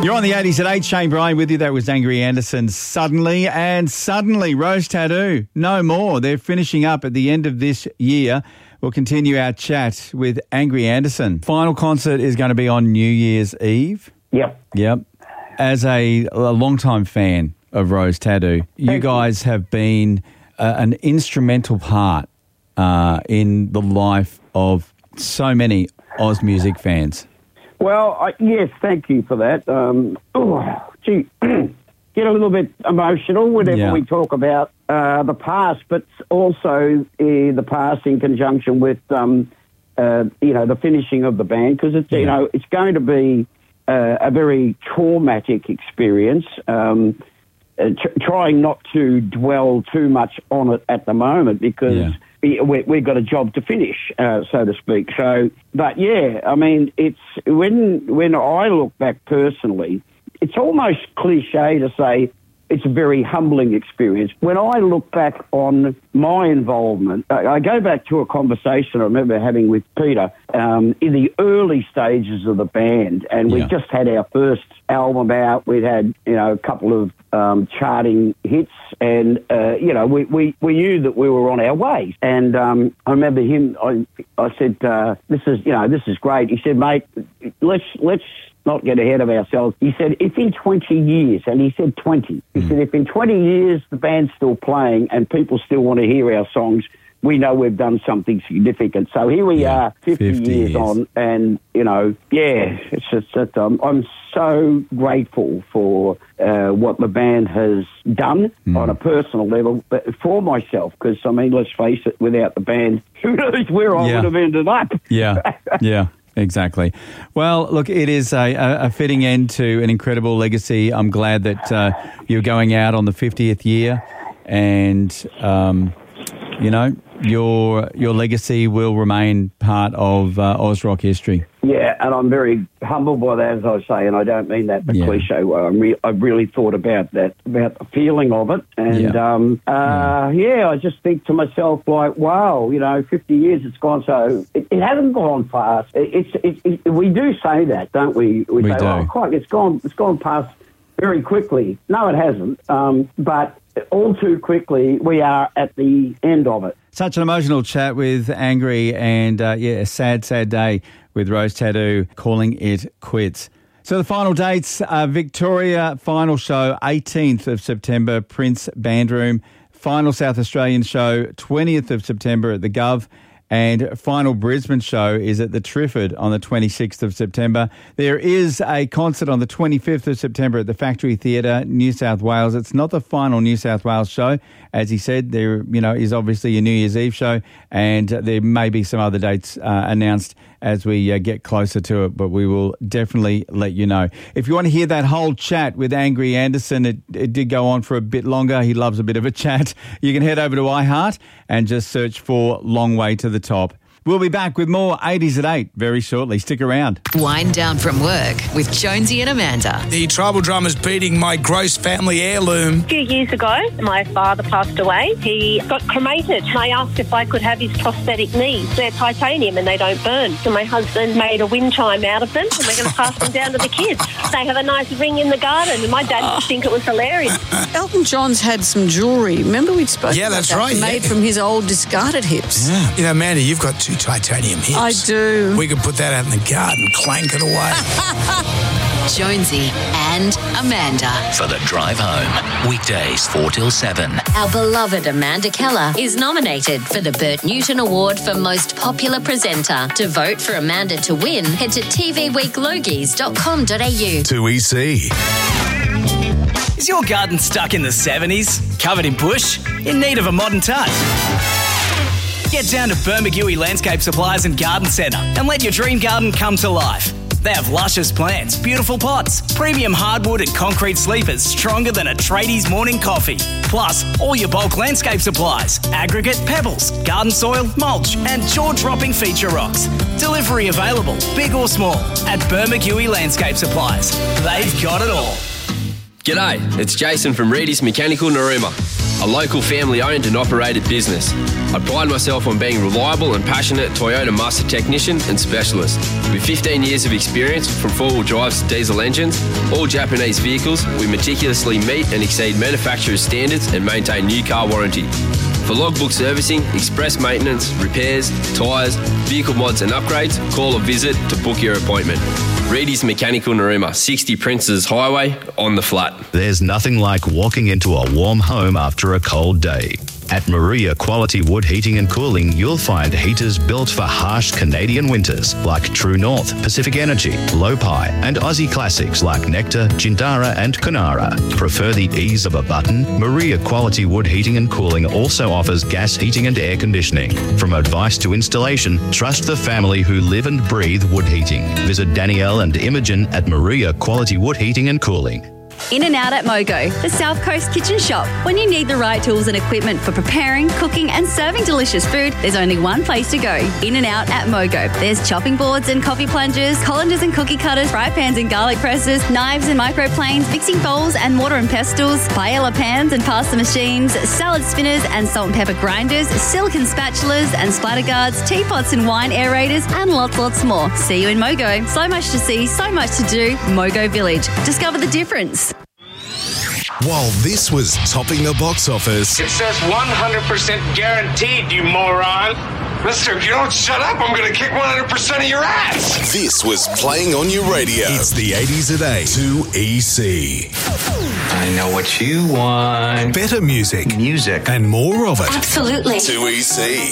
You're on the 80s at 8. Shane Bryan with you. That was Angry Anderson. Suddenly, Rose Tattoo. No more. They're finishing up at the end of this year. We'll continue our chat with Angry Anderson. Final concert is going to be on New Year's Eve. Yep. As a long-time fan of Rose Tattoo, you guys have been an instrumental part in the life of so many Oz music fans. Well, yes, thank you for that. Get a little bit emotional whenever we talk about the past, but also the past in conjunction with, the finishing of the band, because it's it's going to be a very traumatic experience. Trying not to dwell too much on it at the moment because we've got a job to finish, so to speak. So, but I mean, it's when I look back personally, it's almost cliche to say it's a very humbling experience. When I look back on my involvement, I go back to a conversation I remember having with Peter in the early stages of the band, and we just had our first album out. We'd had, a couple of charting hits, and, we knew that we were on our way. And I remember him, I said, this is great. He said, mate, let's not get ahead of ourselves. He said, if in 20 years, and he said 20, he said, if in 20 years the band's still playing and people still want to hear our songs, we know we've done something significant. So here we are, 50 years on, and, it's just that I'm so grateful for what the band has done on a personal level, but for myself, because, I mean, let's face it, without the band, who knows where I would have ended up. Yeah. Exactly. Well, look, it is a fitting end to an incredible legacy. I'm glad that you're going out on the 50th year, and your legacy will remain part of Oz rock history. Yeah, and I'm very humbled by that, as I say, and I don't mean that the cliche way. I really thought about that, about the feeling of it, and I just think to myself, like, wow, 50 years it's gone, so it hasn't gone fast. We do say that, don't we? We say, do. oh, quite, it's gone past very quickly. No, it hasn't, but all too quickly we are at the end of it. Such an emotional chat with Angry, and a sad day with Rose Tattoo calling it quits. So the final dates, Victoria final show 18th of September, Prince Bandroom. Final South Australian show 20th of September at the Gov. And final Brisbane show is at the Trifford on the 26th of September. There is a concert on the 25th of September at the Factory Theatre, New South Wales. It's not the final New South Wales show. As he said, there is obviously a New Year's Eve show, and there may be some other dates announced as we get closer to it, but we will definitely let you know. If you want to hear that whole chat with Angry Anderson, it did go on for a bit longer. He loves a bit of a chat. You can head over to iHeart and just search for Long Way to the Top. We'll be back with more 80s at 8 very shortly. Stick around. Wind down from work with Jonesy and Amanda. The tribal drummer's beating my gross family heirloom. A few years ago, my father passed away. He got cremated. I asked if I could have his prosthetic knees. They're titanium and they don't burn. So my husband made a wind chime out of them, and we're going to pass them down to the kids. They have a nice ring in the garden, and my dad would think it was hilarious. Elton John's had some jewellery. Remember we'd spoken about that's that? Right. Made from his old discarded hips. Yeah. Amanda, you've got two titanium hips. I do. We could put that out in the garden, clank it away. Jonesy and Amanda. For the drive home. Weekdays 4 till 7. Our beloved Amanda Keller is nominated for the Bert Newton Award for Most Popular Presenter. To vote for Amanda to win, head to tvweeklogies.com.au. 2EC. Is your garden stuck in the 70s? Covered in bush? In need of a modern touch? Get down to Bermagui Landscape Supplies and Garden Centre and let your dream garden come to life. They have luscious plants, beautiful pots, premium hardwood and concrete sleepers stronger than a tradie's morning coffee. Plus, all your bulk landscape supplies, aggregate, pebbles, garden soil, mulch and jaw-dropping feature rocks. Delivery available, big or small, at Bermagui Landscape Supplies. They've got it all. G'day, it's Jason from Reedy's Mechanical Narooma, a local family-owned and operated business. I pride myself on being reliable and passionate Toyota master technician and specialist. With 15 years of experience from four-wheel drives to diesel engines, all Japanese vehicles, we meticulously meet and exceed manufacturer's standards and maintain new car warranty. For logbook servicing, express maintenance, repairs, tyres, vehicle mods and upgrades, call or visit to book your appointment. Reedy's Mechanical Narooma, 60 Princes Highway, on the flat. There's nothing like walking into a warm home after a cold day. At Maria Quality Wood Heating and Cooling, you'll find heaters built for harsh Canadian winters like True North, Pacific Energy, Lopi, and Aussie classics like Nectar, Jindara, and Kunara. Prefer the ease of a button? Maria Quality Wood Heating and Cooling also offers gas heating and air conditioning. From advice to installation, trust the family who live and breathe wood heating. Visit Danielle and Imogen at Maria Quality Wood Heating and Cooling. In and Out at Mogo, the South Coast kitchen shop. When you need the right tools and equipment for preparing, cooking and serving delicious food, there's only one place to go. In and Out at Mogo. There's chopping boards and coffee plungers, colanders and cookie cutters, fry pans and garlic presses, knives and microplanes, mixing bowls and mortar and pestles, paella pans and pasta machines, salad spinners and salt and pepper grinders, silicone spatulas and splatter guards, teapots and wine aerators, and lots more. See you in Mogo. So much to see, so much to do. Mogo Village. Discover the difference. While this was topping the box office, it says 100% guaranteed, you moron. Mister, if you don't shut up, I'm going to kick 100% of your ass. This was playing on your radio. It's the 80s at 8. 2EC. I know what you want. Better music. And more of it. Absolutely. 2EC.